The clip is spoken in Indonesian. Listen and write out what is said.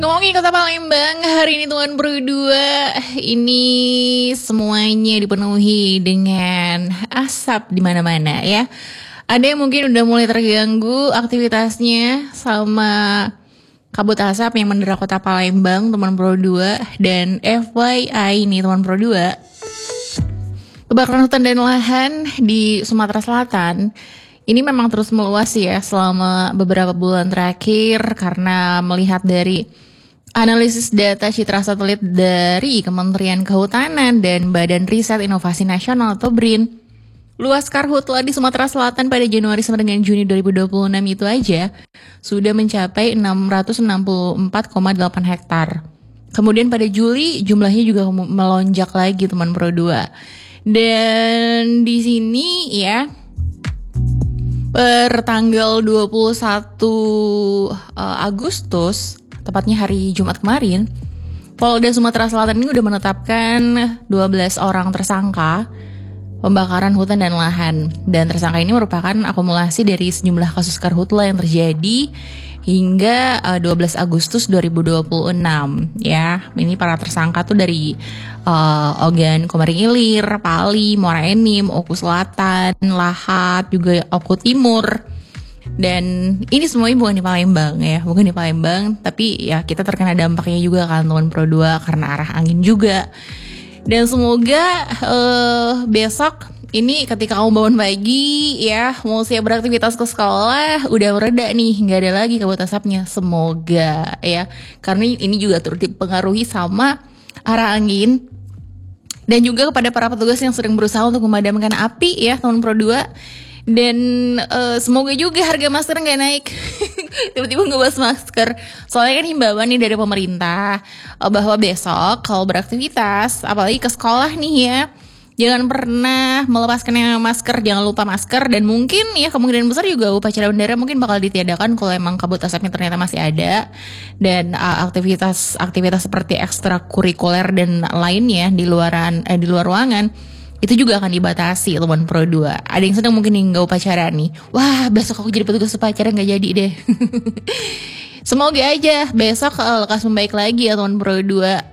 Ngomongin Kota Palembang, hari ini Tuan berdua ini semuanya dipenuhi dengan asap di mana-mana ya. Ada yang mungkin udah mulai terganggu aktivitasnya sama kabut asap yang mendera Kota Palembang, teman Pro 2. Dan FYI nih teman Pro 2, kebakaran hutan dan lahan di Sumatera Selatan ini memang terus meluas ya selama beberapa bulan terakhir, karena melihat dari analisis data citra satelit dari Kementerian Kehutanan dan Badan Riset Inovasi Nasional atau BRIN, luas karhutla di Sumatera Selatan pada Januari sampai dengan Juni 2026 itu aja sudah mencapai 664,8 hektar. Kemudian pada Juli jumlahnya juga melonjak lagi teman Pro 2. Dan di sini ya, per tanggal 21 Agustus, tepatnya hari Jumat kemarin, Polda Sumatera Selatan ini udah menetapkan 12 orang tersangka pembakaran hutan dan lahan. Dan tersangka ini merupakan akumulasi dari sejumlah kasus karhutla yang terjadi hingga 12 Agustus 2026 ya. Ini para tersangka tuh dari Ogan Komering Ilir, Pali, Muara Enim, Oku Selatan, Lahat, juga Oku Timur. Dan ini semuanya bukan di Palembang ya, bukan di Palembang, tapi ya kita terkena dampaknya juga kan teman Pro 2 karena arah angin juga. Dan semoga besok ini ketika kamu bangun pagi ya, mau siap beraktivitas ke sekolah, udah mereda nih, nggak ada lagi kabut asapnya, semoga ya. Karena ini juga turut dipengaruhi sama arah angin. Dan juga kepada para petugas yang sedang berusaha untuk memadamkan api ya teman Pro 2. Dan semoga juga harga masker nggak naik. Tiba-tiba ngebahas masker. Soalnya kan himbauan nih dari pemerintah bahwa besok kalau beraktivitas, apalagi ke sekolah nih ya, jangan pernah melepaskan masker, jangan lupa masker. Dan mungkin ya kemungkinan besar juga upacara bendera mungkin bakal ditiadakan kalau emang kabut asapnya ternyata masih ada. Dan aktivitas seperti ekstrakurikuler dan lainnya di luar ruangan itu juga akan dibatasi teman Pro 2. Ada yang sedang mungkin nggak upacara nih, wah besok aku jadi petugas upacara, nggak jadi deh. Semoga aja besok lekas membaik lagi ya teman Pro 2.